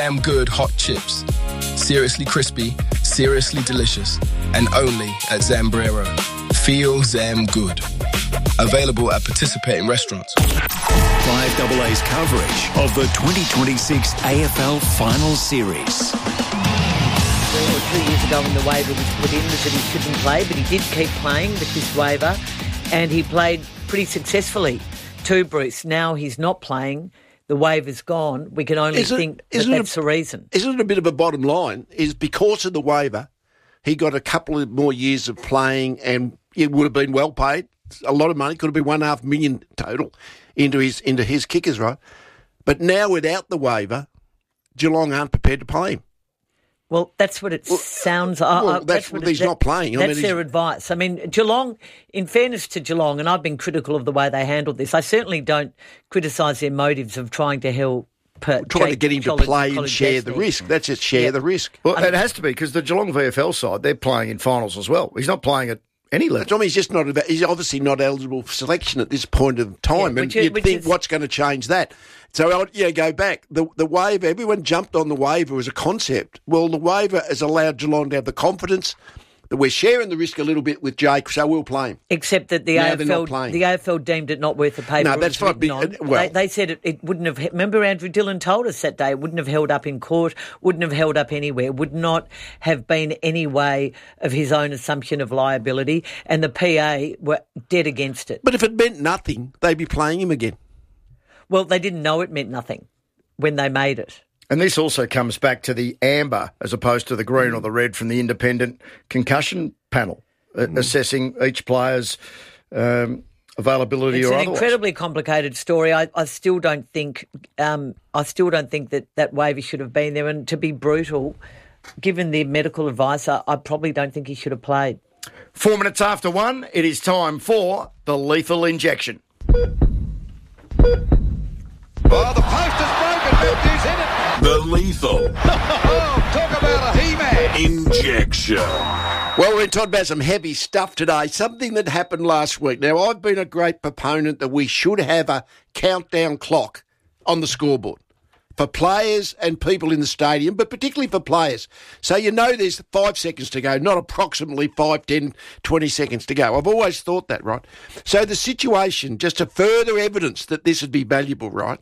Damn good hot chips. Seriously crispy, seriously delicious, and only at Zambrero. Feel Zam good. Available at participating restaurants. 5AA's coverage of the 2026 AFL Final Series. 2 years ago when the waiver was put in was that he shouldn't play, but he did keep playing with this waiver, and he played pretty successfully too, Bruce. Now he's not playing. The waiver's gone. We can only think that's the reason. Isn't it a bit of a bottom line? Is because of the waiver, he got a couple of more years of playing and it would have been well paid. A lot of money. Could have been $1.5 million total into his kickers, right? But now without the waiver, Geelong aren't prepared to play him. Well, that's what it sounds like. He's not playing. That's their advice. I mean, Geelong, in fairness to Geelong, and I've been critical of the way they handled this, I certainly don't criticise their motives of trying to help trying to get him to play and share the risk. That's it, share the risk. Well, it has to be, because the Geelong VFL side, they're playing in finals as well. He's not playing at any level. He's obviously not eligible for selection at this point of time. And you'd think, what's going to change that? So, go back. The waiver, everyone jumped on the waiver as a concept. Well, the waiver has allowed Geelong to have the confidence that we're sharing the risk a little bit with Jake, so we'll play him. Except that the AFL deemed it not worth the paper. No, that's not. They said it wouldn't have. Remember, Andrew Dillon told us that day it wouldn't have held up in court, wouldn't have held up anywhere, would not have been any way of his own assumption of liability, and the PA were dead against it. But if it meant nothing, they'd be playing him again. Well, they didn't know it meant nothing when they made it. And this also comes back to the amber as opposed to the green or the red from the independent concussion panel, assessing each player's availability it's or otherwise. It's an incredibly complicated story. I still don't think that waiver should have been there. And to be brutal, given the medical advice, I probably don't think he should have played. 4 minutes after 1, it is time for the lethal injection. Oh, the post is broken. Matthews hit it. The lethal. Talk about a He-Man. Injection. Well, we're talking about some heavy stuff today, something that happened last week. Now, I've been a great proponent that we should have a countdown clock on the scoreboard for players and people in the stadium, but particularly for players. So there's 5 seconds to go, not approximately 5, 10, 20 seconds to go. I've always thought that, right? So the situation, just to further evidence that this would be valuable, right?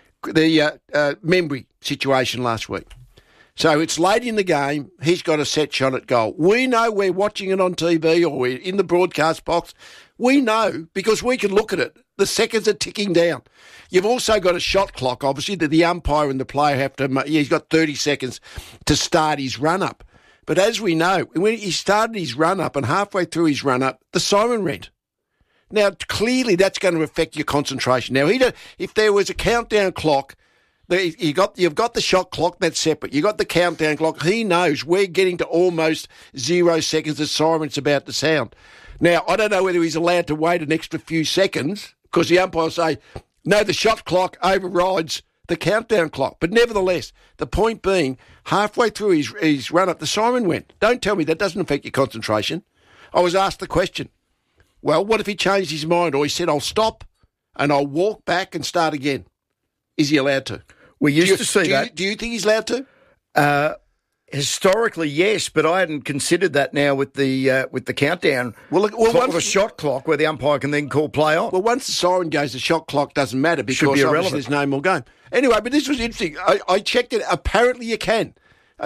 The Membry situation last week. So it's late in the game. He's got a set shot at goal. We know we're watching it on TV or we're in the broadcast box. We know because we can look at it. The seconds are ticking down. You've also got a shot clock, obviously, that the umpire and the player have to... he's got 30 seconds to start his run-up. But as we know, when he started his run-up and halfway through his run-up, the siren went. Now, clearly that's going to affect your concentration. Now, if there was a countdown clock, you've got the shot clock, that's separate. You've got the countdown clock. He knows we're getting to almost 0 seconds, the siren's about to sound. Now, I don't know whether he's allowed to wait an extra few seconds because the umpire will say, no, the shot clock overrides the countdown clock. But nevertheless, the point being, halfway through his run-up, the siren went. Don't tell me that doesn't affect your concentration. I was asked the question, well, what if he changed his mind or he said, I'll stop and I'll walk back and start again? Is he allowed to? We used to see that. Do you think he's allowed to? Historically, yes, but I hadn't considered that now with the countdown. Once the shot clock, where the umpire can then call play on. Well, once the siren goes, the shot clock doesn't matter because obviously there's no more game. Anyway, but this was interesting. I checked it. Apparently, you can.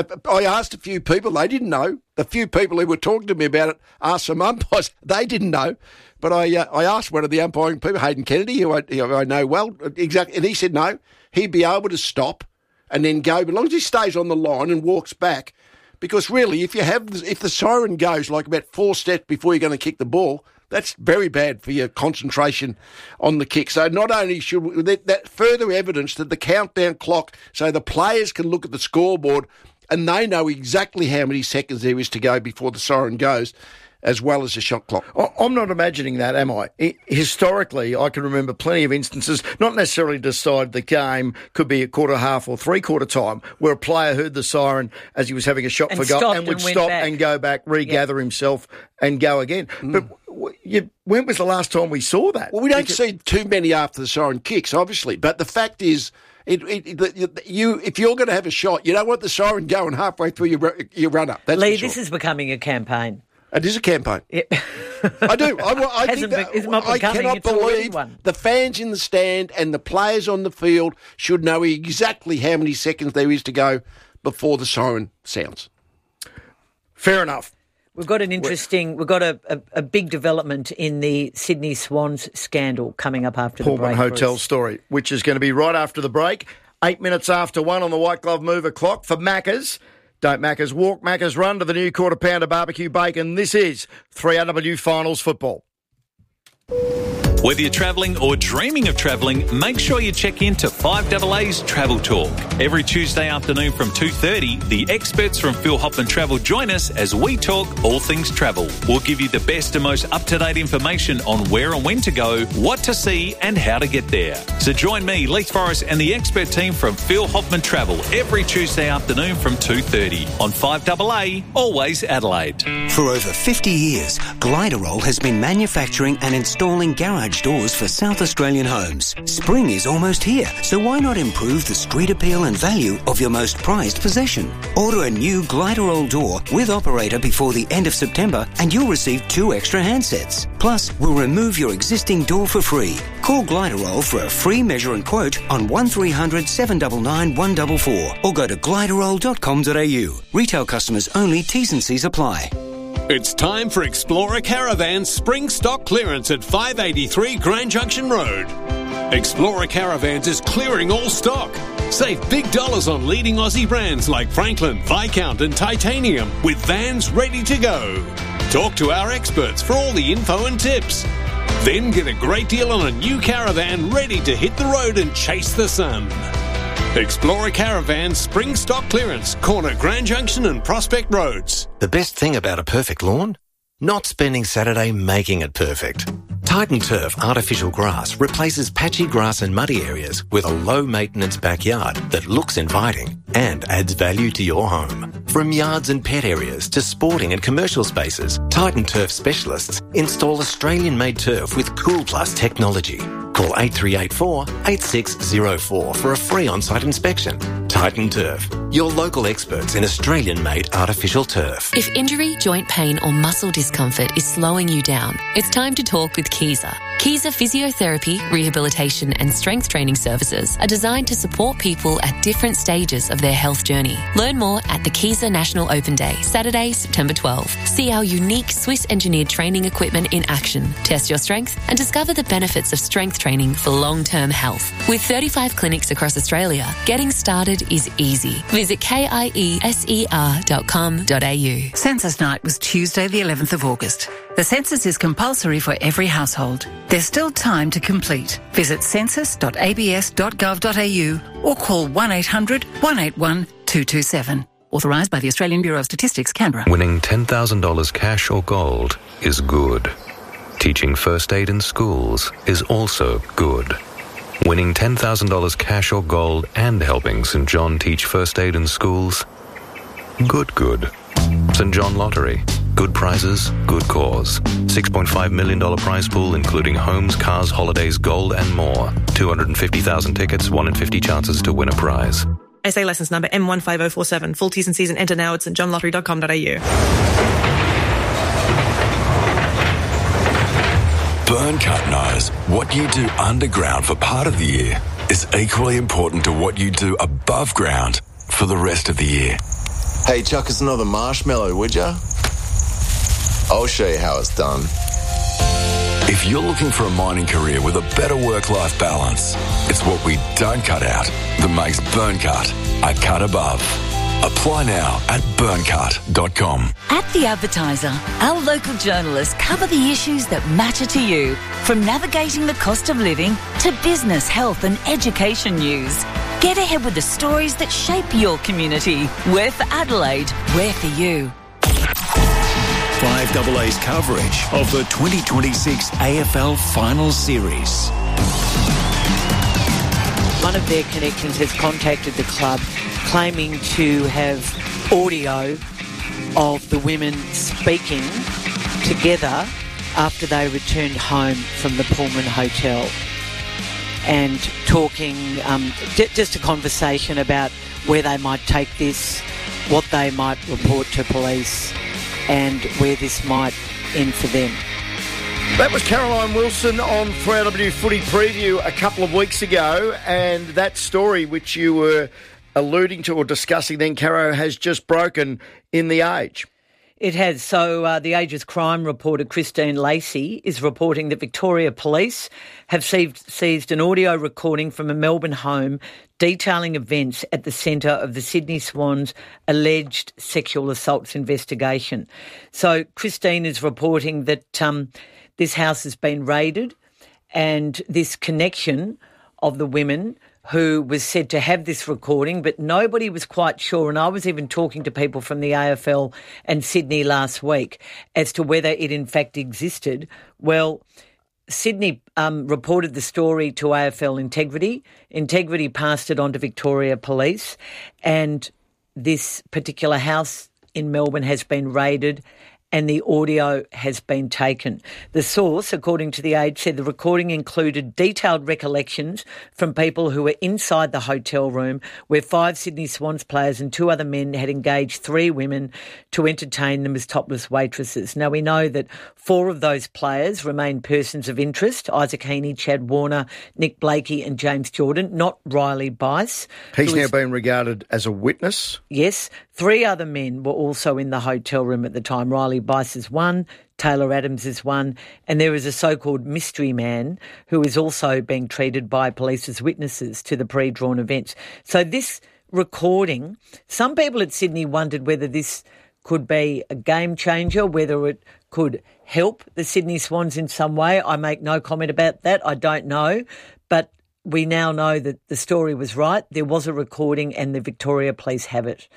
I asked a few people; they didn't know. The few people who were talking to me about it asked some umpires; they didn't know. But I asked one of the umpiring people, Hayden Kennedy, who I know well, exactly, and he said no, he'd be able to stop and then go, but as long as he stays on the line and walks back, because really, if the siren goes like about 4 steps before you're going to kick the ball, that's very bad for your concentration on the kick. So not only should that further evidence that the countdown clock, so the players can look at the scoreboard and they know exactly how many seconds there is to go before the siren goes, as well as the shot clock. I'm not imagining that, am I? Historically, I can remember plenty of instances, not necessarily decide the game, could be at quarter, half or three-quarter time, where a player heard the siren as he was having a shot for goal and would stop and go back, regather himself and go again. But when was the last time we saw that? Well, we don't see too many after the siren kicks, obviously, but the fact is, If you're going to have a shot, you don't want the siren going halfway through your run-up. That's Lee, for sure. this is becoming a campaign. It is a campaign. Yep. I do. I cannot believe the fans in the stand and the players on the field should know exactly how many seconds there is to go before the siren sounds. Fair enough. We've got a big development in the Sydney Swans scandal coming up after the break. Pullman Hotel Bruce. story, which is going to be right after the break. 8 minutes after 1 on the White Glove Mover clock for Macca's. Don't Macca's walk, Macca's run to the new quarter pounder barbecue bacon. This is 3RW Finals football. Whether you're travelling or dreaming of travelling, make sure you check in to 5AA's Travel Talk. Every Tuesday afternoon from 2:30, the experts from Phil Hoffman Travel join us as we talk all things travel. We'll give you the best and most up-to-date information on where and when to go, what to see and how to get there. So join me, Leith Forrest and the expert team from Phil Hoffman Travel every Tuesday afternoon from 2:30 on 5AA, always Adelaide. For over 50 years, Gliderol has been manufacturing and installing garage doors for South Australian homes. Spring is almost here, so why not improve the street appeal and value of your most prized possession? Order a new Gliderol door with operator before the end of September and you'll receive 2 extra handsets. Plus, we'll remove your existing door for free. Call Gliderol for a free measure and quote on 1300 799 144 or go to gliderol.com.au. Retail customers only, T's and C's apply. It's time for Explorer Caravan's spring stock clearance at 583 Grand Junction Road. Explorer Caravans is clearing all stock. Save big dollars on leading Aussie brands like Franklin, Viscount and Titanium with vans ready to go. Talk to our experts for all the info and tips. Then get a great deal on a new caravan ready to hit the road and chase the sun. Explorer Caravan Spring Stock Clearance, corner Grand Junction and Prospect Roads. The best thing about a perfect lawn? Not spending Saturday making it perfect. Titan Turf artificial grass replaces patchy grass and muddy areas with a low-maintenance backyard that looks inviting and adds value to your home. From yards and pet areas to sporting and commercial spaces, Titan Turf specialists install Australian-made turf with Cool Plus technology. Call 8384 8604 for a free on-site inspection. Titan Turf, your local experts in Australian-made artificial turf. If injury, joint pain or muscle discomfort is slowing you down, it's time to talk with Kiesa. Kiesa Physiotherapy, Rehabilitation and Strength Training Services are designed to support people at different stages of their health journey. Learn more at the Kiesa National Open Day, Saturday, September 12. See our unique Swiss-engineered training equipment in action, test your strength and discover the benefits of strength training for long-term health. With 35 clinics across Australia, getting started is easy. Visit kieser.com.au. Census night was Tuesday the 11th of August. The census is compulsory for every household. There's still time to complete. Visit census.abs.gov.au or call 1800 181 227. Authorised by the Australian Bureau of Statistics, Canberra. Winning $10,000 cash or gold is good. Teaching first aid in schools is also good. Winning $10,000 cash or gold and helping St. John teach first aid in schools? Good. St. John Lottery. Good prizes, good cause. $6.5 million prize pool including homes, cars, holidays, gold and more. 250,000 tickets, 1 in 50 chances to win a prize. SA licence number M15047. Full T's and C's and enter now at stjohnlottery.com.au. Burncut knows what you do underground for part of the year is equally important to what you do above ground for the rest of the year. Hey, chuck us another marshmallow, would ya? I'll show you how it's done. If you're looking for a mining career with a better work-life balance, it's what we don't cut out that makes Burncut a cut above. Apply now at burncut.com. At The Advertiser, our local journalists cover the issues that matter to you, from navigating the cost of living to business, health and education news. Get ahead with the stories that shape your community. We're for Adelaide, we're for you. 5AA's coverage of the 2026 AFL Final Series. One of their connections has contacted the club claiming to have audio of the women speaking together after they returned home from the Pullman Hotel. and talking, just a conversation about where they might take this, what they might report to police, and where this might end for them. That was Caroline Wilson on 3RW Footy Preview a couple of weeks ago, and that story which you were alluding to or discussing then, Caro, has just broken in The Age. It has. So The Age's crime reporter Christine Lacey is reporting that Victoria Police have seized an audio recording from a Melbourne home detailing events at the centre of the Sydney Swans' alleged sexual assaults investigation. So Christine is reporting that this house has been raided, and this connection of the women who was said to have this recording, but nobody was quite sure. And I was even talking to people from the AFL and Sydney last week as to whether it in fact existed. Well, Sydney reported the story to AFL Integrity. Integrity passed it on to Victoria Police, and this particular house in Melbourne has been raided and the audio has been taken. The source, according to The Age, said the recording included detailed recollections from people who were inside the hotel room where 5 Sydney Swans players and 2 other men had engaged 3 women to entertain them as topless waitresses. Now, we know that 4 of those players remain persons of interest: Isaac Heaney, Chad Warner, Nick Blakey and James Jordan, not Riley Bice. He's now been regarded as a witness? Yes. 3 other men were also in the hotel room at the time. Riley Bice is one, Taylor Adams is one, and there is a so-called mystery man who is also being treated by police as witnesses to the pre-drawn events. So this recording, some people at Sydney wondered whether this could be a game changer, whether it could help the Sydney Swans in some way. I make no comment about that. I don't know. But we now know that the story was right. There was a recording and the Victoria Police have it.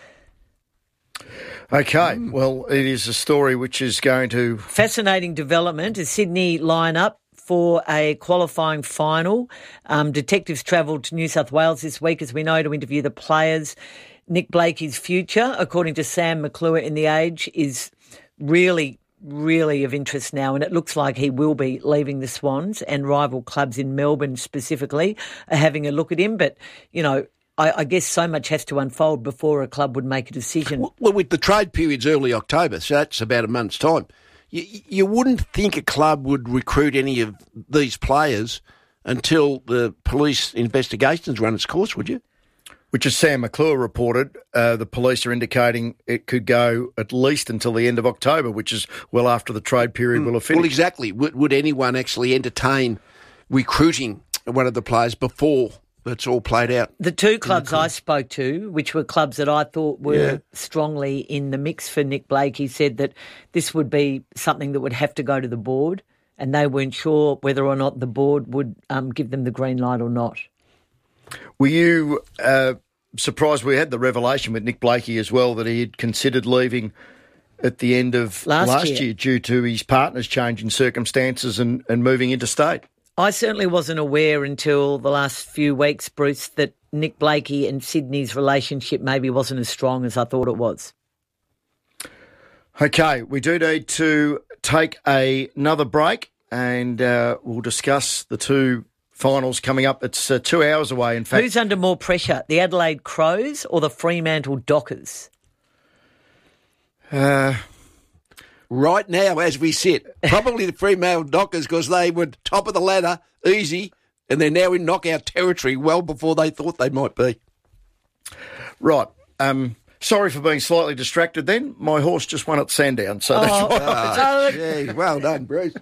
Okay, well, it is a story which is going to... Fascinating development as Sydney line up for a qualifying final. Detectives travelled to New South Wales this week, as we know, to interview the players. Nick Blakey's future, according to Sam McClure in The Age, is really of interest now, and it looks like he will be leaving the Swans, and rival clubs in Melbourne specifically are having a look at him. But, you know, I guess so much has to unfold before a club would make a decision. Well, with the trade period's early October, so that's about a month's time. You wouldn't think a club would recruit any of these players until the police investigations run its course, would you? Which, as Sam McClure reported, the police are indicating it could go at least until the end of October, which is well after the trade period will have finished. Well, exactly. Would anyone actually entertain recruiting one of the players before it's all played out? The 2 clubs I spoke to, which were clubs that I thought were strongly in the mix for Nick Blakey, said that this would be something that would have to go to the board, and they weren't sure whether or not the board would give them the green light or not. Were you surprised we had the revelation with Nick Blakey as well that he had considered leaving at the end of last year due to his partner's change in circumstances and moving interstate? I certainly wasn't aware until the last few weeks, Bruce, that Nick Blakey and Sydney's relationship maybe wasn't as strong as I thought it was. Okay, we do need to take another break, and we'll discuss the 2 finals coming up. It's 2 hours away, in fact. Who's under more pressure, the Adelaide Crows or the Fremantle Dockers? Right now, as we sit, probably the Fremantle Dockers, because they were top of the ladder, easy, and they're now in knockout territory well before they thought they might be. Right. Sorry for being slightly distracted then. My horse just won at Sandown, so that's why. Gee, well done, Bruce.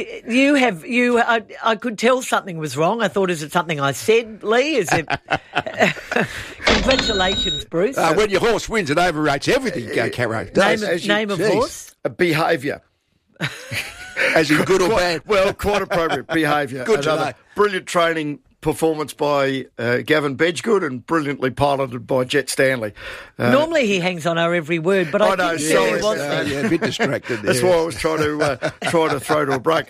I could tell something was wrong. I thought, is it something I said, Lee? Is it? Congratulations, Bruce. When your horse wins, it overrates everything, Caro. Name of horse? Behaviour. As in good or bad? Well, quite appropriate. Behaviour. Good to know. Brilliant training performance by Gavin Bedgegood and brilliantly piloted by Jet Stanley. Normally he hangs on our every word, but I know, sorry, was a bit distracted there. That's why I was trying to throw to a break.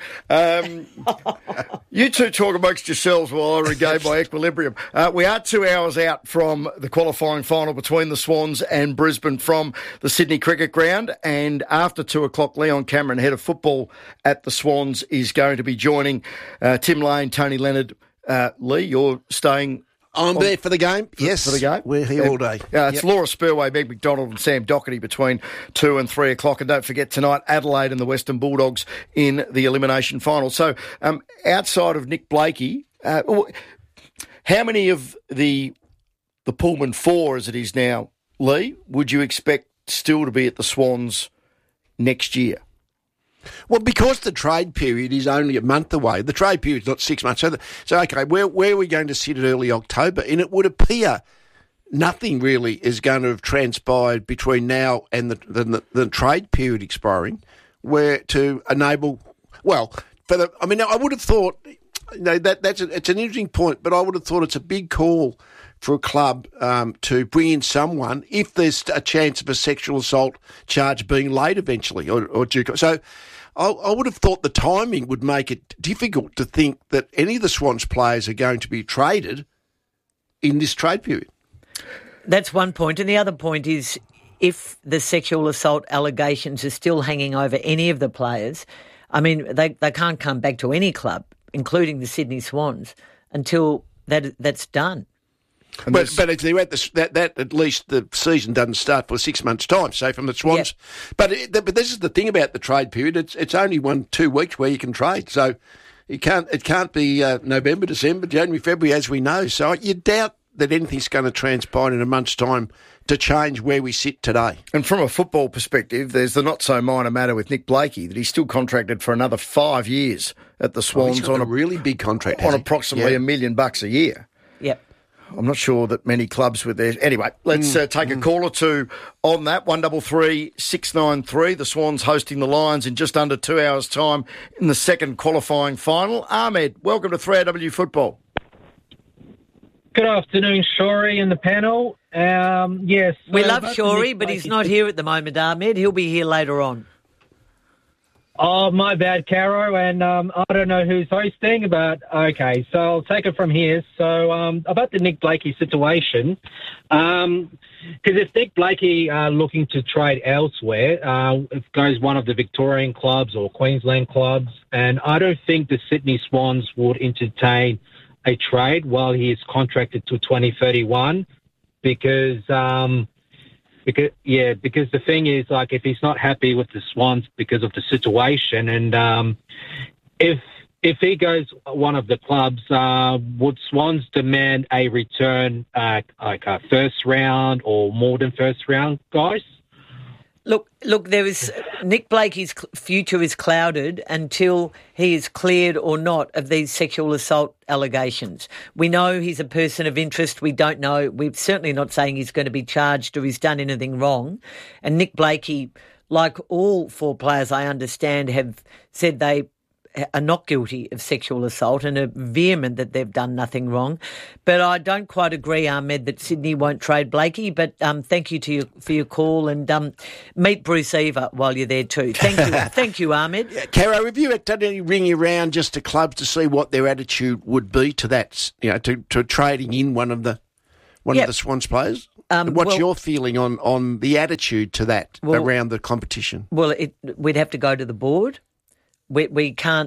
You 2 talk amongst yourselves while I regain my equilibrium. We are 2 hours out from the qualifying final between the Swans and Brisbane from the Sydney Cricket Ground, and after 2 o'clock, Leon Cameron, head of football at the Swans, is going to be joining Tim Lane, Tony Leonard, Lee, you're staying... I'm there for the game. Yes. For the game. We're here all day. It's Laura Spurway, Meg McDonald and Sam Doherty between 2 and 3 o'clock. And don't forget tonight, Adelaide and the Western Bulldogs in the elimination final. So outside of Nick Blakey, how many of the Pullman 4, as it is now, Lee, would you expect still to be at the Swans next year? Well, because the trade period is only a month away, the trade period's not 6 months. So okay, where are we going to sit at early October? And it would appear nothing really is going to have transpired between now and the trade period expiring, where to enable. Well, I would have thought, it's an interesting point, but I would have thought it's a big call for a club to bring in someone if there's a chance of a sexual assault charge being laid eventually or due. So I would have thought the timing would make it difficult to think that any of the Swans players are going to be traded in this trade period. That's one point. And the other point is if the sexual assault allegations are still hanging over any of the players, I mean, they can't come back to any club, including the Sydney Swans, until that's done. But if they're at that at least the season doesn't start for 6 months' time. So from the Swans, but this is the thing about the trade period. It's only 1-2 weeks where you can trade. So it can't be November, December, January, February, as we know. So you doubt that anything's going to transpire in a month's time to change where we sit today. And from a football perspective, there's the not-so-minor matter with Nick Blakey, that he's still contracted for another 5 years at the Swans he's got a really big contract, on approximately $1 million a year. Yep. I'm not sure that many clubs with there. Anyway, let's take a call or two on that. 133 693. The Swans hosting the Lions in just under 2 hours' time in the second qualifying final. Ahmed, welcome to 3AW Football. Good afternoon, Shorey and the panel. Yes, we love Shorey, but he's not here at the moment, Ahmed. He'll be here later on. Oh, my bad, Caro, and I don't know who's hosting, but okay, so I'll take it from here. So about the Nick Blakey situation, because if Nick Blakey are looking to trade elsewhere, it goes one of the Victorian clubs or Queensland clubs, and I don't think the Sydney Swans would entertain a trade while he is contracted to 2031 because the thing is, like, if he's not happy with the Swans because of the situation, and if he goes one of the clubs, would Swans demand a return, like a first round or more than first round, guys? Look, there is Nick Blakey's future is clouded until he is cleared or not of these sexual assault allegations. We know he's a person of interest. We don't know. We're certainly not saying he's going to be charged or he's done anything wrong. And Nick Blakey, like all 4 players I understand, have said they are not guilty of sexual assault and are vehement that they've done nothing wrong. But I don't quite agree, Ahmed, that Sydney won't trade Blakey. But thank you for your call, and meet Bruce Eva while you're there too. Thank you, thank you, Ahmed. Caro, have you done any ringing around just to clubs to see what their attitude would be to that? You know, to trading in one of the Swans players. What's your feeling on the attitude to that around the competition? Well, we'd have to go to the board. We can't.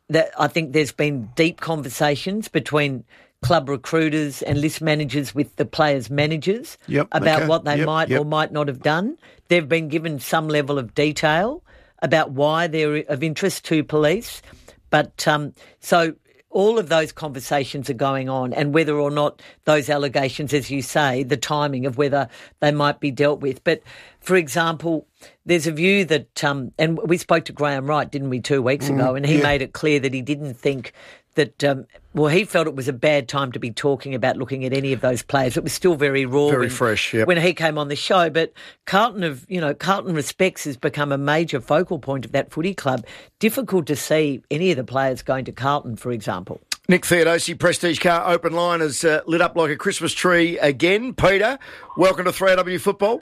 I think there's been deep conversations between club recruiters and list managers with the players' managers about what they might or might not have done. They've been given some level of detail about why they're of interest to police. But so all of those conversations are going on, and whether or not those allegations, as you say, the timing of whether they might be dealt with. But, for example, there's a view that, and we spoke to Graham Wright, didn't we, 2 weeks ago, and he made it clear that he didn't think that, he felt it was a bad time to be talking about looking at any of those players. It was still very raw. Very fresh, when he came on the show. But Carlton Respects has become a major focal point of that footy club. Difficult to see any of the players going to Carlton, for example. Nick Theodosi, Prestige Car Open Line has lit up like a Christmas tree again. Peter, welcome to 3AW Football.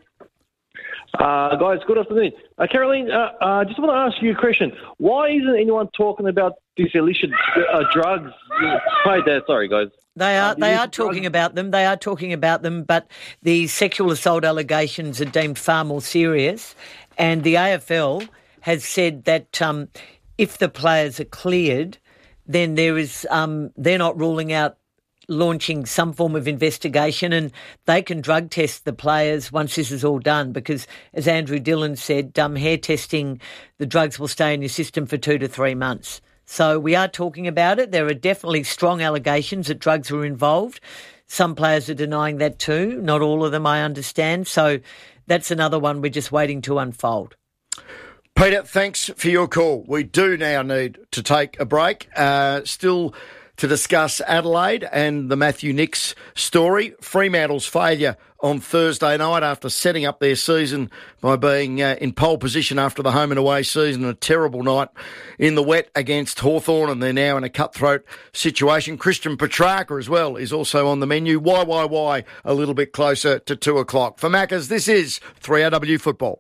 Guys, good afternoon. Caroline, I just want to ask you a question. Why isn't anyone talking about these illicit drugs? Sorry, guys. They are talking about them. They are talking about them, but the sexual assault allegations are deemed far more serious. And the AFL has said that if the players are cleared, then there is they're not ruling out launching some form of investigation, and they can drug test the players once this is all done, because, as Andrew Dillon said, hair testing, the drugs will stay in your system for 2 to 3 months. So we are talking about it. There are definitely strong allegations that drugs were involved. Some players are denying that too. Not all of them, I understand. So that's another one we're just waiting to unfold. Peter, thanks for your call. We do now need to take a break. Still to discuss Adelaide and the Matthew Nicks story. Fremantle's failure on Thursday night after setting up their season by being in pole position after the home and away season. A terrible night in the wet against Hawthorn, and they're now in a cutthroat situation. Christian Petrarca as well is also on the menu. Why a little bit closer to 2 o'clock. For Maccas, this is 3RW Football.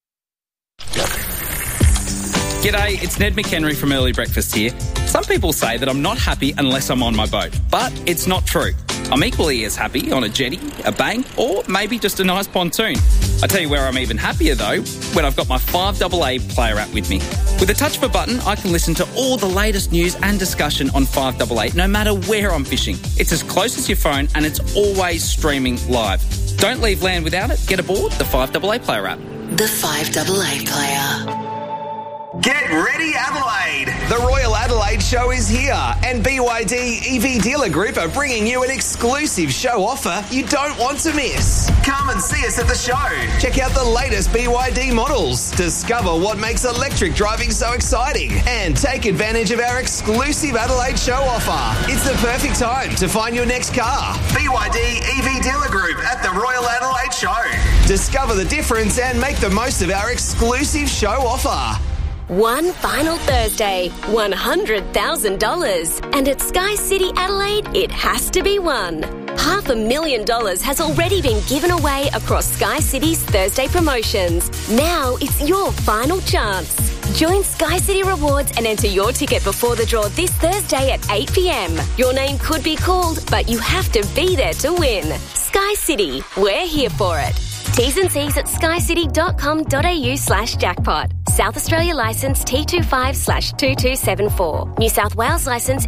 G'day, it's Ned McHenry from Early Breakfast here. Some people say that I'm not happy unless I'm on my boat, but it's not true. I'm equally as happy on a jetty, a bank, or maybe just a nice pontoon. I tell you where I'm even happier though, when I've got my 5AA player app with me. With a touch of a button, I can listen to all the latest news and discussion on 5AA, no matter where I'm fishing. It's as close as your phone and it's always streaming live. Don't leave land without it. Get aboard the 5AA player app. The 5AA player. Get ready, Adelaide! The Royal Adelaide Show is here, and BYD EV Dealer Group are bringing you an exclusive show offer you don't want to miss. Come and see us at the show. Check out the latest BYD models, discover what makes electric driving so exciting, and take advantage of our exclusive Adelaide Show offer. It's the perfect time to find your next car. BYD EV Dealer Group at the Royal Adelaide Show. Discover the difference and make the most of our exclusive show offer. One final Thursday, $100,000. And at Sky City Adelaide, it has to be won. $500,000 has already been given away across Sky City's Thursday promotions. Now it's your final chance. Join Sky City Rewards and enter your ticket before the draw this Thursday at 8 p.m. Your name could be called, but you have to be there to win. Sky City, we're here for it. T's and C's at skycity.com.au/jackpot. South Australia licence T25/2274. New South Wales licence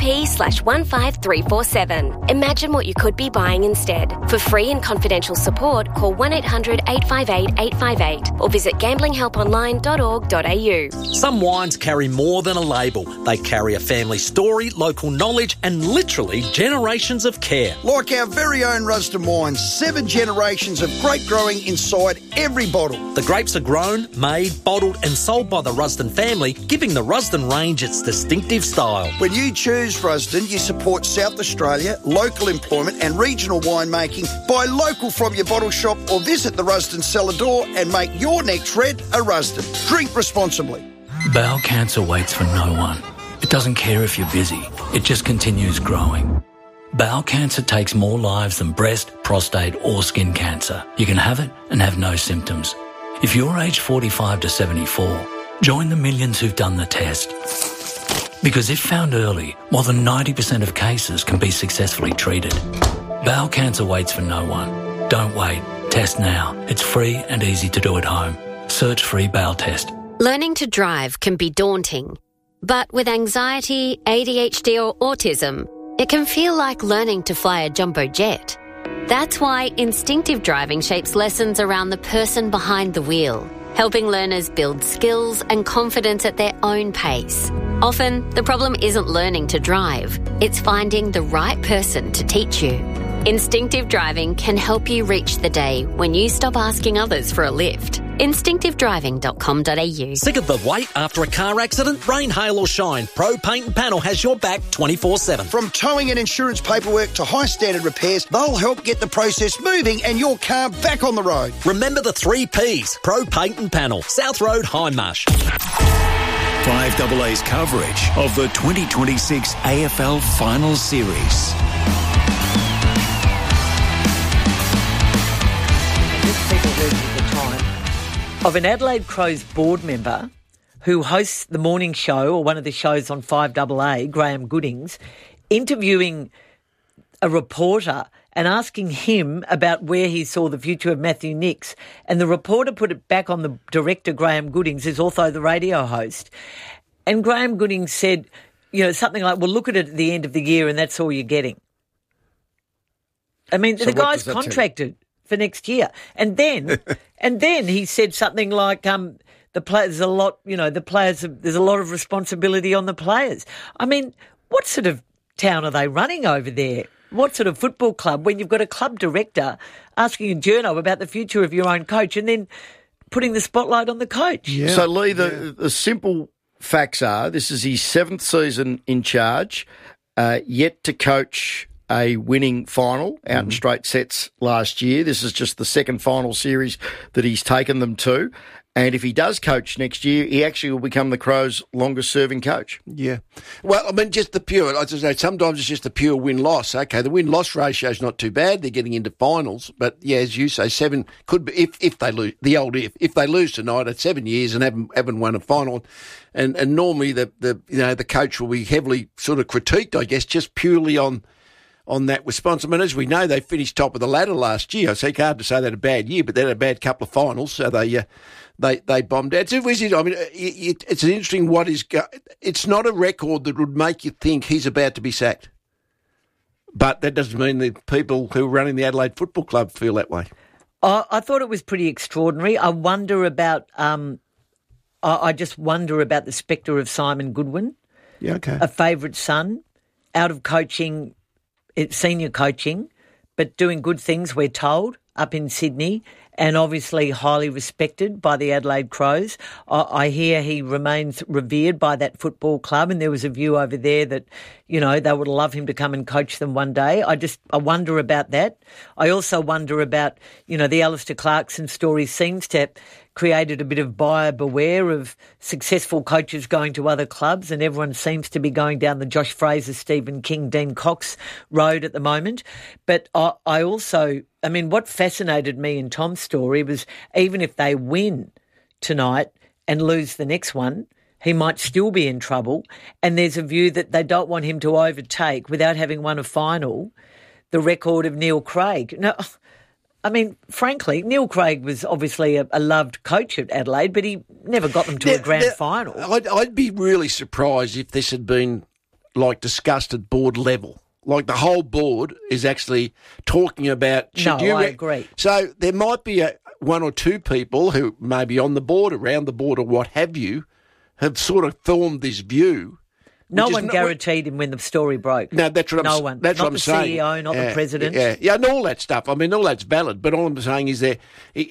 NTP/15347. Imagine what you could be buying instead. For free and confidential support, call 1-800-858-858 or visit gamblinghelponline.org.au. Some wines carry more than a label. They carry a family story, local knowledge and literally generations of care. Like our very own Rusden wines, 7 generations of grape growing inside every bottle. The grapes are grown, made, bottled and sold by the Rusden family, giving the Rusden range its distinctive style. When you choose Rusden, you support South Australia, local employment and regional winemaking. Buy local from your bottle shop or visit the Rusden cellar door and make your next red a Rusden. Drink responsibly. Bowel cancer waits for no one. It doesn't care if you're busy. It just continues growing. Bowel cancer takes more lives than breast, prostate or skin cancer. You can have it and have no symptoms. If you're aged 45 to 74, join the millions who've done the test. Because if found early, more than 90% of cases can be successfully treated. Bowel cancer waits for no one. Don't wait. Test now. It's free and easy to do at home. Search free bowel test. Learning to drive can be daunting. But with anxiety, ADHD or autism, it can feel like learning to fly a jumbo jet. That's why instinctive driving shapes lessons around the person behind the wheel, helping learners build skills and confidence at their own pace. Often, the problem isn't learning to drive, it's finding the right person to teach you. Instinctive driving can help you reach the day when you stop asking others for a lift. Instinctivedriving.com.au. Sick of the wait after a car accident? Rain, hail or shine, Pro Paint and Panel has your back 24/7. From towing and insurance paperwork to high standard repairs, they'll help get the process moving and your car back on the road. Remember the 3 Ps. Pro Paint and Panel, South Road, Hindmarsh. 5AA's coverage of the 2026 AFL Final Series. Of an Adelaide Crows board member who hosts the morning show or one of the shows on 5AA, Graham Goodings, interviewing a reporter and asking him about where he saw the future of Matthew Nicks. And the reporter put it back on the director, Graham Goodings, who's also the radio host. And Graham Goodings said, something like, well, look at it at the end of the year and that's all you're getting. I mean, So the what guy's does that tell you? contracted for next year. And then he said something like, the players, there's a lot of responsibility on the players. I mean, what sort of town are they running over there? What sort of football club when you've got a club director asking a journo about the future of your own coach and then putting the spotlight on the coach? Yeah. So, Lee, the simple facts are this is his 7th season in charge, yet to coach a winning final out in straight sets last year. This is just the second final series that he's taken them to. And if he does coach next year, he actually will become the Crows' longest-serving coach. Yeah. Well, I mean, just the pure, I just know sometimes it's just the pure win-loss. Okay, the win-loss ratio is not too bad. They're getting into finals. But, yeah, as you say, 7 could be, if they lose, if they lose tonight at 7 years and haven't won a final. And normally the coach will be heavily sort of critiqued, I guess, just purely on that response. I mean, as we know, they finished top of the ladder last year. So it's hard to say they had a bad year, but they had a bad couple of finals, so they bombed out. I mean, it's an interesting it's not a record that would make you think he's about to be sacked. But that doesn't mean the people who are running the Adelaide Football Club feel that way. I thought it was pretty extraordinary. I wonder about, I just wonder about the spectre of Simon Goodwin. Yeah, okay. A favourite son, out of coaching, senior coaching, but doing good things, we're told, up in Sydney, and obviously highly respected by the Adelaide Crows. I hear he remains revered by that football club, and there was a view over there that, they would love him to come and coach them one day. I wonder about that. I also wonder about, the Alistair Clarkson story seems to have created a bit of buyer beware of successful coaches going to other clubs, and everyone seems to be going down the Josh Fraser, Stephen King, Dean Cox road at the moment. But I also, what fascinated me in Tom's story was even if they win tonight and lose the next one, he might still be in trouble. And there's a view that they don't want him to overtake, without having won a final, the record of Neil Craig. Now, frankly, Neil Craig was obviously a loved coach at Adelaide, but he never got them to a grand final. I'd be really surprised if this had been, discussed at board level. Like the whole board is actually talking about... I agree. So there might be one or two people who may be on the board, around the board or what have you, have sort of formed this view. No one guaranteed him when the story broke. No, that's what I'm saying. That's not what I'm saying. Not the CEO, not the president. Yeah, and all that stuff. All that's valid. But all I'm saying is that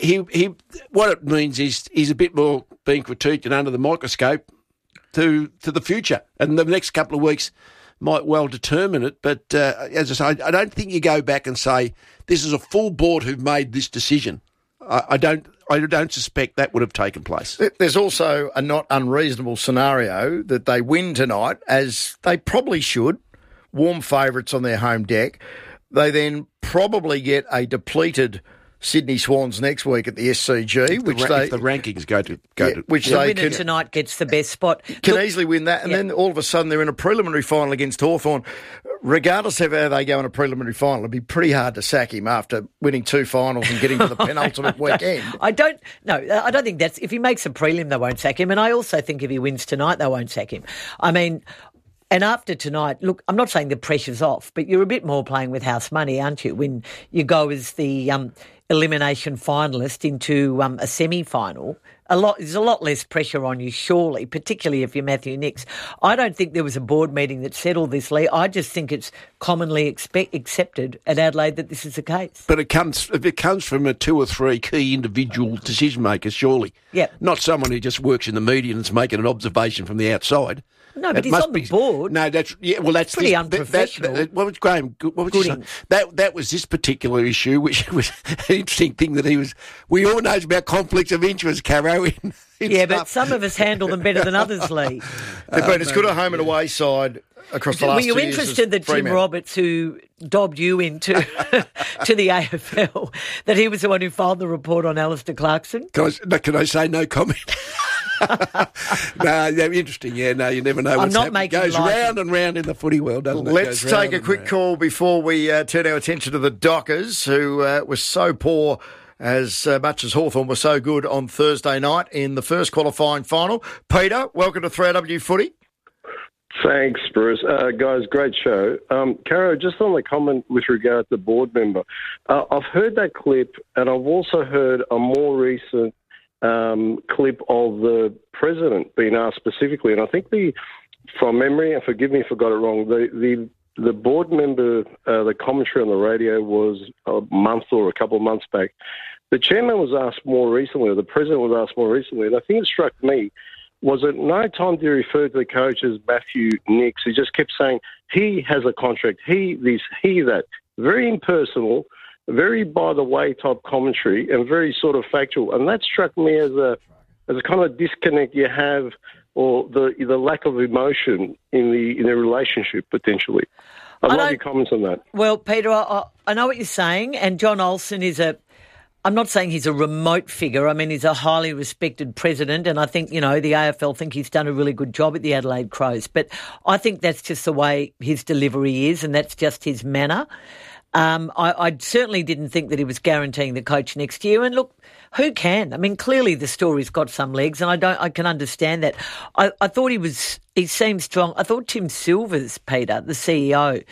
what it means is he's a bit more being critiqued and under the microscope to the future. And the next couple of weeks might well determine it. But as I say, I don't think you go back and say this is a full board who've made this decision. I don't suspect that would have taken place. There's also a not unreasonable scenario that they win tonight, as they probably should, warm favourites on their home deck. They then probably get a depleted Sydney Swans next week at the SCG, if the rankings go to which the winner tonight gets the best spot. Can easily win that, and then all of a sudden they're in a preliminary final against Hawthorn. Regardless of how they go in a preliminary final, it'd be pretty hard to sack him after winning 2 finals and getting to the penultimate weekend. I don't think that's... If he makes a prelim, they won't sack him. And I also think if he wins tonight, they won't sack him. And after tonight, look, I'm not saying the pressure's off, but you're a bit more playing with house money, aren't you, when you go as the elimination finalist into a semi-final. There's a lot less pressure on you, surely, particularly if you're Matthew Nicks. I don't think there was a board meeting that said all this, Lee. I just think it's commonly accepted at Adelaide that this is the case. But it comes from 2 or 3 key individual decision makers, surely. Yeah. Not someone who just works in the media and is making an observation from the outside. No, but he's on the board. No, that's pretty unprofessional. What was Graham? What was he saying? That was this particular issue, which was an interesting thing that he was. We all know about conflicts of interest, Caro. But some of us handle them better than others, Lee. But it's good a home and away side across the last 2 years. Were you interested that Tim Roberts, who dobbed you into to the AFL, that he was the one who filed the report on Alistair Clarkson? Can I say no comment? No, interesting. Yeah, no, you never know what's happening. It goes round and round in the footy world, doesn't it? Let's take a quick call before we turn our attention to the Dockers, who were so poor as much as Hawthorn were so good on Thursday night in the first qualifying final. Peter, welcome to 3AW Footy. Thanks, Bruce. Guys, great show. Caro, just on the comment with regard to the board member, I've heard that clip, and I've also heard a more recent clip of the president being asked specifically, and I think from memory, and forgive me if I got it wrong, the board member, the commentary on the radio was a month or a couple of months back. The chairman was asked more recently, or the president was asked more recently, and I think it struck me, was at no time did he refer to the coach as Matthew Nicks. He just kept saying, he has a contract, he this, he that. Very impersonal, very by-the-way type commentary, and very sort of factual. And that struck me as a kind of disconnect you have, or the lack of emotion in the relationship, potentially. I'd like your comments on that. Well, Peter, I know what you're saying, and John Olsen I'm not saying he's a remote figure. I mean, he's a highly respected president, and I think, the AFL think he's done a really good job at the Adelaide Crows. But I think that's just the way his delivery is, and that's just his manner. I certainly didn't think that he was guaranteeing the coach next year. And look, who can? I mean, clearly the story's got some legs, and I can understand that. I thought he seemed strong. I thought Tim Silvers, Peter, the CEO,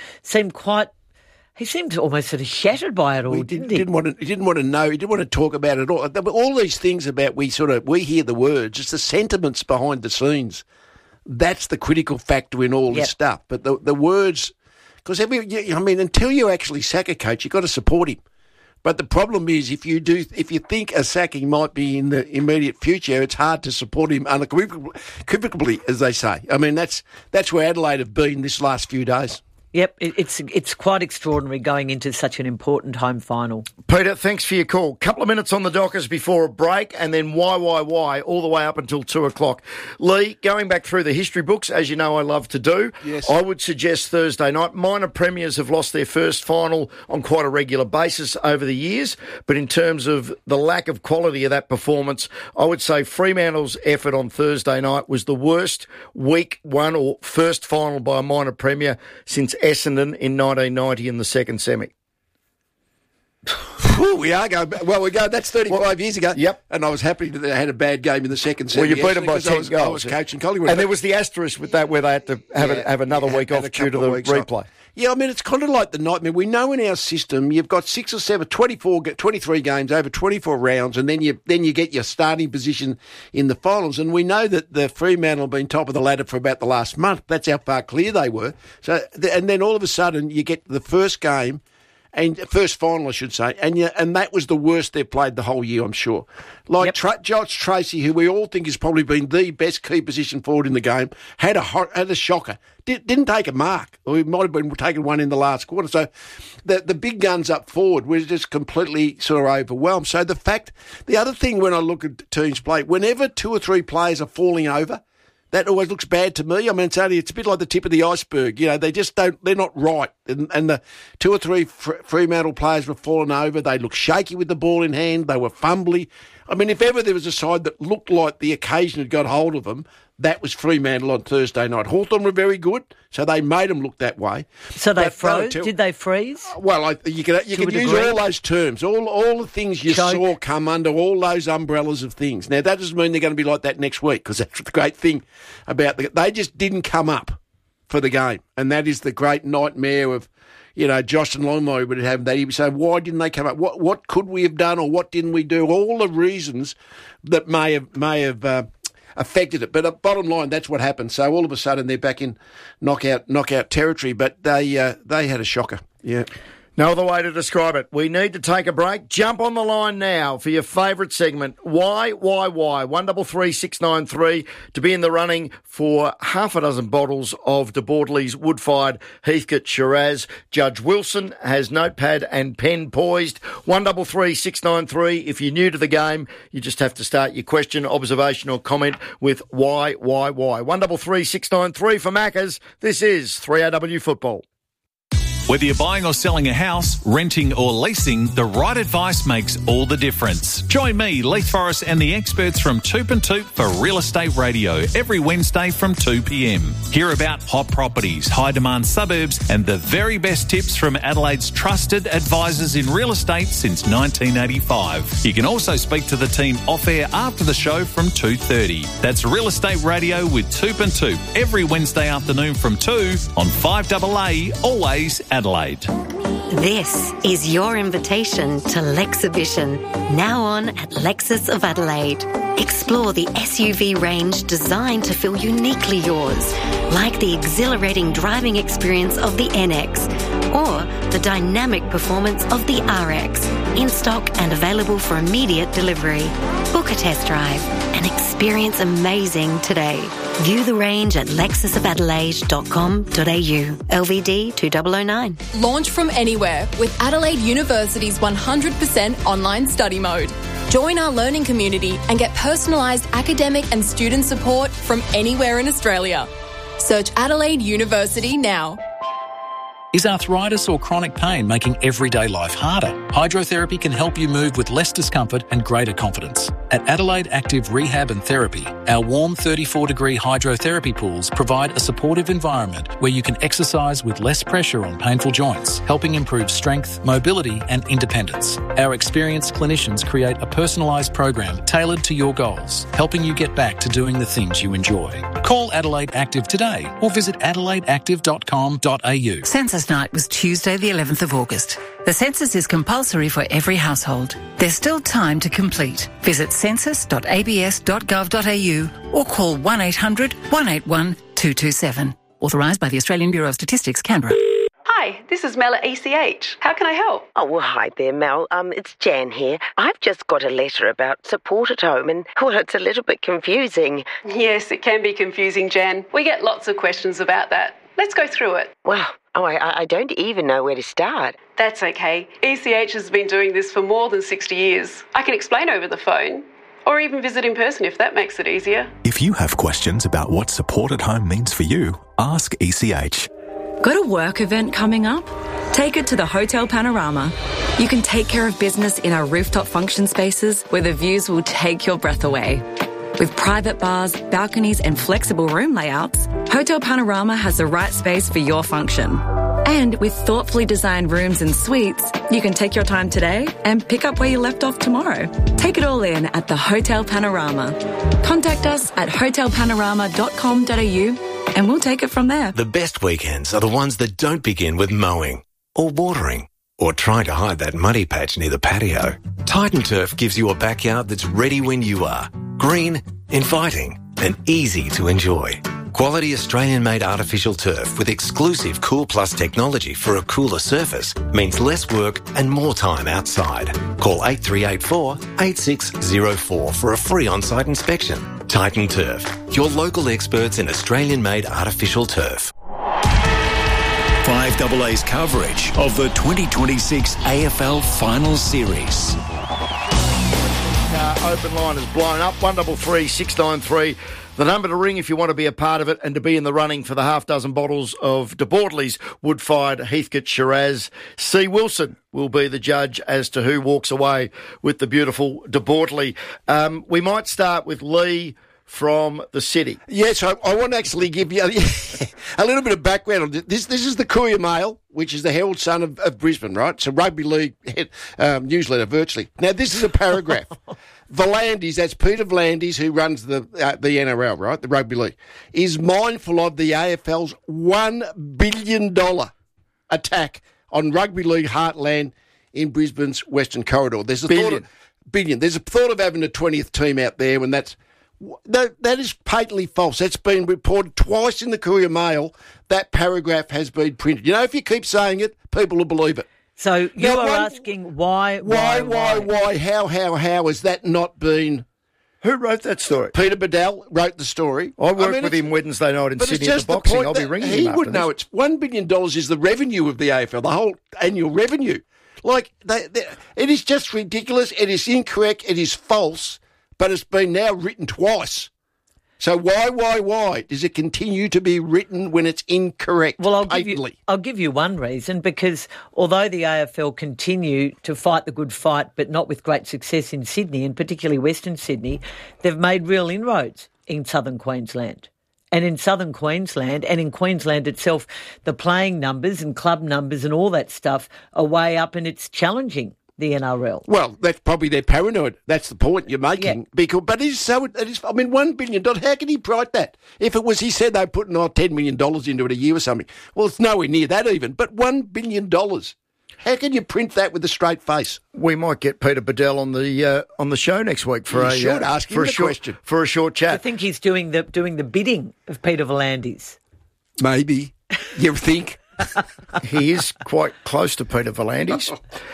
he seemed almost sort of shattered by it all, didn't he? He didn't want to know. He didn't want to talk about it all. All these things about we hear the words, it's the sentiments behind the scenes. That's the critical factor in all this stuff. But the words, because until you actually sack a coach, you've got to support him. But the problem is, if you think a sacking might be in the immediate future, it's hard to support him unequivocally, as they say. I mean, that's where Adelaide have been this last few days. Yep, it's quite extraordinary going into such an important home final. Peter, thanks for your call. Couple of minutes on the dockers before a break, and then why, all the way up until 2 o'clock. Lee, going back through the history books, as you know I love to do, yes. I would suggest Thursday night. Minor premiers have lost their first final on quite a regular basis over the years, but in terms of the lack of quality of that performance, I would say Fremantle's effort on Thursday night was the worst week one or first final by a minor premier since Essendon in 1990 in the second semi. We are going back. Well, that's 35 years ago. Yep. And I was happy that they had a bad game in the second semi. Well, you beat them by 10 goals. I was coaching Collingwood. And there was the asterisk with that where they had to have another week off due to the replay. Yeah, I mean, it's kind of like the nightmare. We know in our system you've got 6 or 7, 23 games over 24 rounds, and then you get your starting position in the finals. And we know that the Fremantle have been top of the ladder for about the last month. That's how far clear they were. So, and then all of a sudden you get the first game, and first final, I should say, and that was the worst they've played the whole year, I'm sure. Like Josh Tracy, who we all think has probably been the best key position forward in the game, had a shocker. Didn't take a mark, or he might have been taking one in the last quarter. So the big guns up forward were just completely sort of overwhelmed. So the other thing when I look at teams play, whenever 2 or 3 players are falling over, that always looks bad to me. I mean, it's a bit like the tip of the iceberg. They just they're not right. And the 2 or 3 Fremantle players were falling over. They looked shaky with the ball in hand. They were fumbly. I mean, if ever there was a side that looked like the occasion had got hold of them, that was Fremantle on Thursday night. Hawthorn were very good, so they made them look that way. So they froze? Did they freeze? Well, you can use all those terms, all the things you saw come under all those umbrellas of things. Now, that doesn't mean they're going to be like that next week, because that's the great thing about they just didn't come up for the game, and that is the great nightmare of, Josh and Longmire would have that. He would say, why didn't they come up? What could we have done, or what didn't we do? All the reasons that may have affected it. But bottom line, that's what happened. So all of a sudden they're back in knockout territory. But they had a shocker. Yeah. No other way to describe it. We need to take a break. Jump on the line now for your favourite segment. Why? 133 693 to be in the running for half a dozen bottles of De Bordeley's wood-fired Heathcote Shiraz. Judge Wilson has notepad and pen poised. 133 693. If you're new to the game, you just have to start your question, observation or comment with why. 133 693 for Maccas. This is 3AW Football. Whether you're buying or selling a house, renting or leasing, the right advice makes all the difference. Join me, Leith Forrest, and the experts from Toop and Toop for Real Estate Radio every Wednesday from 2 p.m. Hear about hot properties, high-demand suburbs, and the very best tips from Adelaide's trusted advisors in real estate since 1985. You can also speak to the team off-air after the show from 2:30. That's Real Estate Radio with Toop and Toop every Wednesday afternoon from 2 on 5AA, always Adelaide. This is your invitation to Lexibition, now on at Lexus of Adelaide. Explore the SUV range designed to feel uniquely yours, like the exhilarating driving experience of the NX or the dynamic performance of the RX, in stock and available for immediate delivery. Book a test drive and experience amazing today. View the range at lexusofadelaide.com.au. LVD 2009. Launch from anywhere with Adelaide University's 100% online study mode. Join our learning community and get personalised academic and student support from anywhere in Australia. Search Adelaide University now. Is arthritis or chronic pain making everyday life harder? Hydrotherapy can help you move with less discomfort and greater confidence. At Adelaide Active Rehab and Therapy, our warm 34-degree hydrotherapy pools provide a supportive environment where you can exercise with less pressure on painful joints, helping improve strength, mobility and independence. Our experienced clinicians create a personalised program tailored to your goals, helping you get back to doing the things you enjoy. Call Adelaide Active today or visit adelaideactive.com.au. Census night was Tuesday the 11th of August. The census is compulsory for every household. There's still time to complete. Visit census.abs.gov.au or call 1800 181 227. Authorised by the Australian Bureau of Statistics, Canberra. Hi, this is Mel at ECH. How can I help? Oh, well, hi there, Mel. It's Jan here. I've just got a letter about support at home and, well, it's a little bit confusing. Yes, it can be confusing, Jan. We get lots of questions about that. Let's go through it. Well, I don't even know where to start. That's okay. ECH has been doing this for more than 60 years. I can explain over the phone, or even visit in person if that makes it easier. If you have questions about what support at home means for you, ask ECH. Got a work event coming up? Take it to the Hotel Panorama. You can take care of business in our rooftop function spaces where the views will take your breath away. With private bars, balconies and flexible room layouts, Hotel Panorama has the right space for your function. And with thoughtfully designed rooms and suites, you can take your time today and pick up where you left off tomorrow. Take it all in at the Hotel Panorama. Contact us at hotelpanorama.com.au and we'll take it from there. The best weekends are the ones that don't begin with mowing or watering or trying to hide that muddy patch near the patio. Titan Turf gives you a backyard that's ready when you are. Green, inviting and easy to enjoy. Quality Australian-made artificial turf with exclusive Cool Plus technology for a cooler surface means less work and more time outside. Call 8384 8604 for a free on-site inspection. Titan Turf, your local experts in Australian-made artificial turf. 5AA's coverage of the 2026 AFL Final Series. Open line is blown up, 133 693. The number to ring if you want to be a part of it and to be in the running for the half dozen bottles of De Bortley's wood-fired Heathcote Shiraz. C. Wilson will be the judge as to who walks away with the beautiful De Bortley. We might start with Lee from the city. Yes, I want to actually give you a little bit of background on this. This is the Courier Mail, which is the Herald Sun of Brisbane, right? It's a rugby league newsletter, virtually. Now, this is a paragraph. V'landys, that's Peter V'landys, who runs the NRL, right, the rugby league, is mindful of the AFL's $1 billion attack on rugby league heartland in Brisbane's Western Corridor. There's a billion. There's a thought of having a 20th team out there when that is patently false. That's been reported twice in the Courier Mail. That paragraph has been printed. You know, if you keep saying it, people will believe it. So you are asking why, how has that not been... Who wrote that story? Peter Bedell wrote the story. I worked with him Wednesday night in Sydney at the boxing. I'll be ringing him after this. He would know. It's $1 billion is the revenue of the AFL, the whole annual revenue. Like, it is just ridiculous. It is incorrect. It is false. But it's been now written twice. So why does it continue to be written when it's incorrect? Well, I'll give you one reason, because although the AFL continue to fight the good fight, but not with great success in Sydney, and particularly Western Sydney, they've made real inroads in southern Queensland. And in southern Queensland and in Queensland itself, the playing numbers and club numbers and all that stuff are way up, and it's challenging the NRL. Well, that's probably they're paranoid. That's the point you're making. Yeah. But it is I mean, $1 billion, how can he write that? If it was, he said they're putting $10 million into it a year or something. Well, it's nowhere near that even. But $1 billion. How can you print that with a straight face? We might get Peter Bedell on the show next week for ask him a question. For a short chat. I think he's doing the bidding of Peter V'landys. Maybe. You think? He is quite close to Peter V'landys.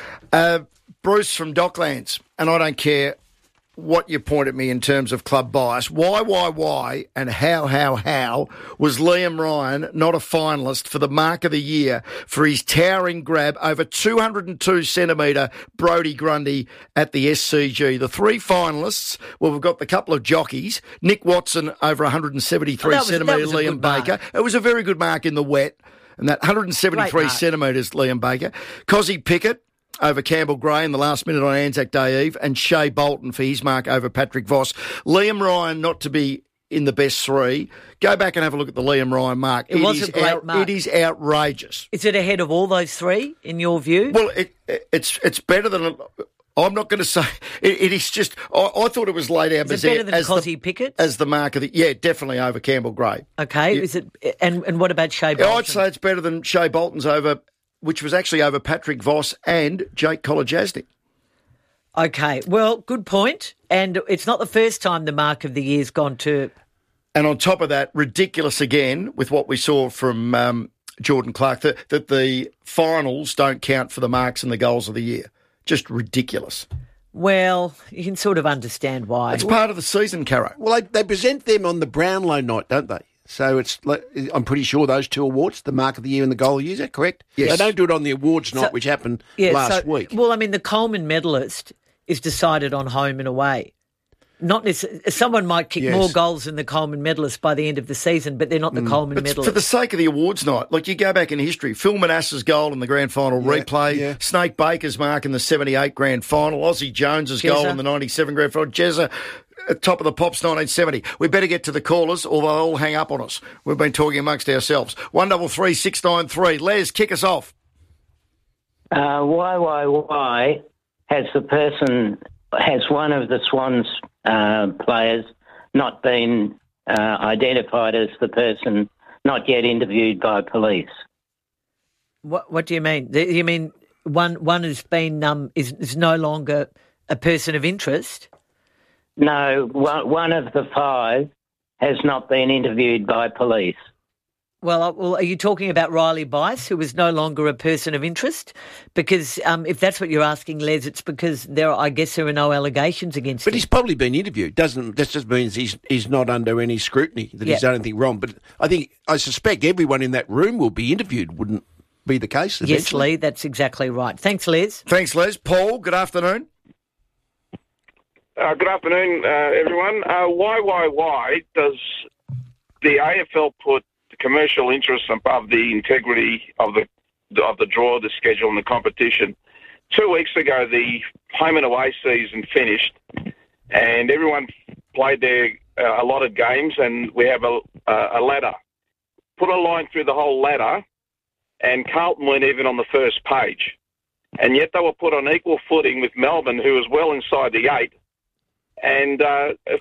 Bruce from Docklands, and I don't care what you point at me in terms of club bias. Why, and how was Liam Ryan not a finalist for the Mark of the Year for his towering grab over 202-centimetre Brodie Grundy at the SCG? The three finalists, well, we've got the couple of jockeys, Nick Watson over 173-centimetre Liam Baker. It was a very good mark in the wet, and that 173 centimetres Liam Baker. Cozzy Pickett over Campbell Gray in the last minute on Anzac Day Eve, and Shea Bolton for his mark over Patrick Voss. Liam Ryan not to be in the best three. Go back and have a look at the Liam Ryan mark. It was a great mark. It is outrageous. Is it ahead of all those three, in your view? Well, it's better than... I'm not going to say... It is just... I thought it was laid out as better than Cozzy Pickett? As the mark of the... Yeah, definitely over Campbell Gray. Okay. Yeah. Is it? And what about Shea Bolton? I'd say it's better than Shea Bolton's over... which was actually over Patrick Voss and Jake Kolodjasnik. Okay, well, good point. And it's not the first time the Mark of the Year's gone to... And on top of that, ridiculous again with what we saw from Jordan Clark, that the finals don't count for the marks and the goals of the year. Just ridiculous. Well, you can sort of understand why. It's part of the season, Caro. Well, they present them on the Brownlow night, don't they? So I'm pretty sure those two awards, the Mark of the Year and the Goal of the Year, is that correct? Yes. They don't do it on the awards night, which happened last week. Well, I mean, the Coleman medalist is decided on home and away. Not necessarily, someone might kick more goals than the Coleman medalist by the end of the season, but they're not the Coleman medalist. For the sake of the awards night, like you go back in history, Phil Manasseh's goal in the grand final replay, Snake Baker's mark in the 78 grand final, Ozzie Jones's goal in the 97 grand final, Jezza at top of the Pops 1970. We better get to the callers, or they'll all hang up on us. We've been talking amongst ourselves. 133 693. Les, kick us off. Why has one of the Swans players not been identified as the person not yet interviewed by police? What do you mean? You mean one has been is no longer a person of interest? No, one of the five has not been interviewed by police. Well, are you talking about Riley Bice, who was no longer a person of interest? Because if that's what you're asking, Les, it's because I guess there are no allegations against him. But he's probably been interviewed. That just means he's not under any scrutiny, that he's done anything wrong. But I suspect everyone in that room will be interviewed, wouldn't be the case eventually? Yes, Lee, that's exactly right. Thanks, Les. Thanks, Les. Paul, good afternoon. Good afternoon, everyone. Why does the AFL put the commercial interests above the integrity of the draw, the schedule, and the competition? 2 weeks ago, the home and away season finished, and everyone played their allotted games, and we have a ladder. Put a line through the whole ladder, and Carlton weren't even on the first page, and yet they were put on equal footing with Melbourne, who was well inside the 8. And